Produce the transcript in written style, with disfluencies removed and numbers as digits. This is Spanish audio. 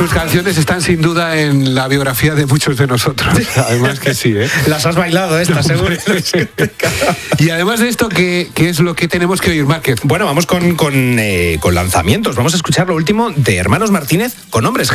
Sus canciones están sin duda en la biografía de muchos de nosotros. Además que sí, ¿eh? Las has bailado estas, seguro. Y además de esto, ¿qué es lo que tenemos que oír, Márquez? Bueno, vamos con lanzamientos. Vamos a escuchar lo último de Hermanos Martínez con Hombres